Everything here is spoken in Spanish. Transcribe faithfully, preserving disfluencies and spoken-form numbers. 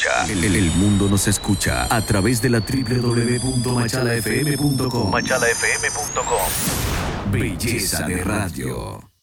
escucha. El, el mundo nos escucha a través de la doble u doble u doble u punto machala f m punto com. machala f m punto com. Belleza de radio.